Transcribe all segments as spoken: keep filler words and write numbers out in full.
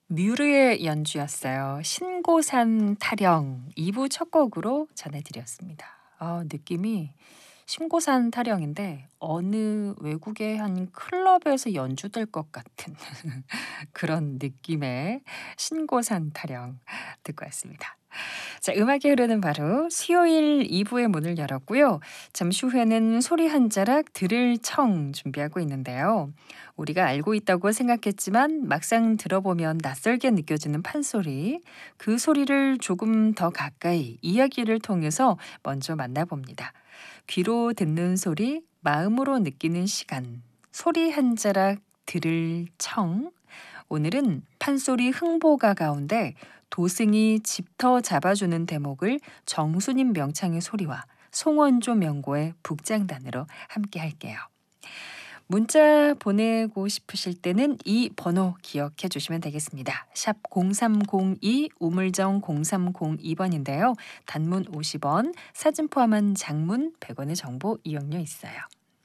뮤르의 연주였어요. 신고산 타령 이 부 첫 곡으로 전해드렸습니다. 아 느낌이 신고산 타령인데 어느 외국의 한 클럽에서 연주될 것 같은 그런 느낌의 신고산 타령 듣고 왔습니다. 자, 음악이 흐르는 바로 수요일 이 부의 문을 열었고요. 잠시 후에는 소리 한 자락 들을 청 준비하고 있는데요. 우리가 알고 있다고 생각했지만 막상 들어보면 낯설게 느껴지는 판소리, 그 소리를 조금 더 가까이 이야기를 통해서 먼저 만나봅니다. 귀로 듣는 소리, 마음으로 느끼는 시간, 소리 한 자락 들을 청. 오늘은 판소리 흥보가 가운데 도승이 집터 잡아주는 대목을 정수님 명창의 소리와 송원조 명고의 북장단으로 함께 할게요. 문자 보내고 싶으실 때는 이 번호 기억해 주시면 되겠습니다. 샵 공삼공이 우물정 공삼공이 번인데요. 단문 오십 원, 사진 포함한 장문 백 원의 정보 이용료 있어요.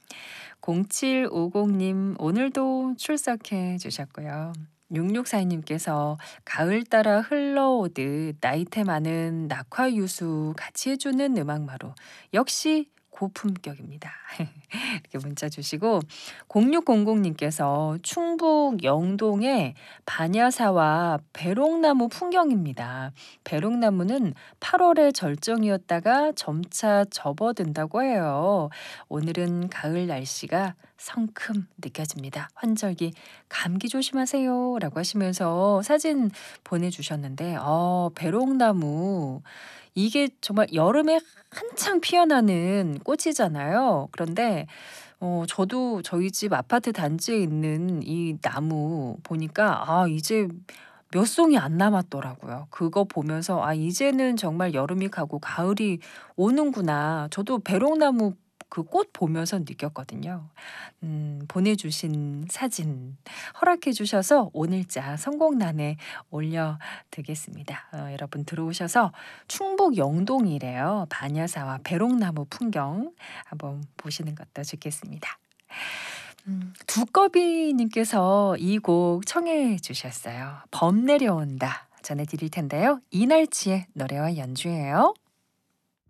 공칠오공님 오늘도 출석해 주셨고요. 육육사이 님께서 가을 따라 흘러오듯 나이테 많은 낙화유수 같이 해주는 음악마루 역시 고품격입니다. 이렇게 문자 주시고 공육공공님께서 충북 영동의 반야사와 배롱나무 풍경입니다. 배롱나무는 팔월에 절정이었다가 점차 접어든다고 해요. 오늘은 가을 날씨가 성큼 느껴집니다. 환절기 감기 조심하세요 라고 하시면서 사진 보내주셨는데 어, 배롱나무 이게 정말 여름에 한창 피어나는 꽃이잖아요. 그런데 어, 저도 저희 집 아파트 단지에 있는 이 나무 보니까 아, 이제 몇 송이 안 남았더라고요. 그거 보면서 아, 이제는 정말 여름이 가고 가을이 오는구나. 저도 배롱나무 그 꽃 보면서 느꼈거든요. 음, 보내주신 사진 허락해 주셔서 오늘자 선곡란에 올려두겠습니다. 어, 여러분 들어오셔서 충북 영동이래요. 반야사와 배롱나무 풍경 한번 보시는 것도 좋겠습니다. 음, 두꺼비님께서 이 곡 청해 주셨어요. 범 내려온다 전해드릴 텐데요. 이날치의 노래와 연주예요.